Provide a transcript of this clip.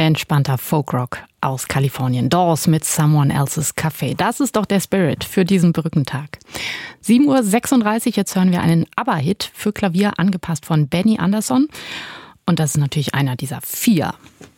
Entspannter Folkrock aus Kalifornien. Doors mit Someone Else's Cafe. Das ist doch der Spirit für diesen Brückentag. 7:36 Uhr, jetzt hören wir einen ABBA-Hit für Klavier, angepasst von Benny Andersson. Und das ist natürlich einer dieser 4